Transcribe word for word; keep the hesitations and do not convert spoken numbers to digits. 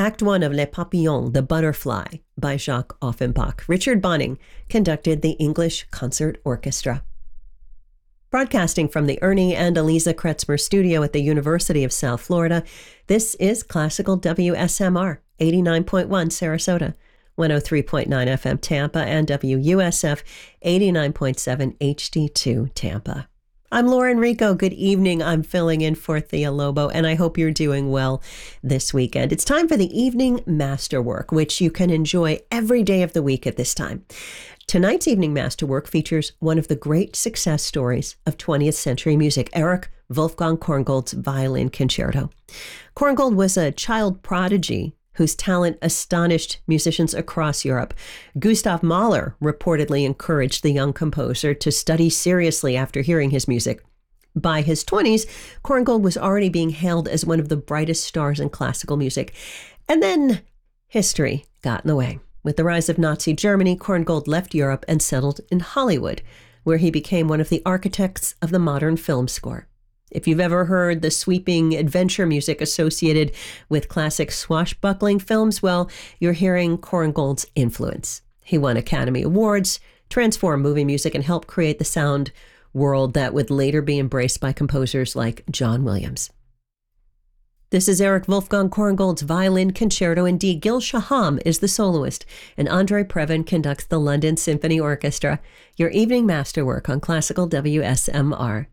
Act One of Les Papillons, The Butterfly, by Jacques Offenbach. Richard Bonning conducted the English Concert Orchestra. Broadcasting from the Ernie and Eliza Kretzmer studio at the University of South Florida, this is Classical W S M R, eighty-nine point one Sarasota, one oh three point nine F M Tampa, and W U S F, eighty-nine point seven H D two Tampa. I'm Lauren Rico. Good evening. I'm filling in for Thea Lobo, and I hope you're doing well this weekend. It's time for the Evening Masterwork, which you can enjoy every day of the week at this time. Tonight's Evening Masterwork features one of the great success stories of twentieth century music, Erich Wolfgang Korngold's Violin Concerto. Korngold was a child prodigy whose talent astonished musicians across Europe. Gustav Mahler reportedly encouraged the young composer to study seriously after hearing his music. By his twenties, Korngold was already being hailed as one of the brightest stars in classical music. And then history got in the way. With the rise of Nazi Germany, Korngold left Europe and settled in Hollywood, where he became one of the architects of the modern film score. If you've ever heard the sweeping adventure music associated with classic swashbuckling films, well, you're hearing Korngold's influence. He won Academy Awards, transformed movie music, and helped create the sound world that would later be embraced by composers like John Williams. This is Erich Wolfgang Korngold's Violin Concerto. Indeed, Gil Shaham is the soloist, and Andre Previn conducts the London Symphony Orchestra. Your evening masterwork on Classical W S M R.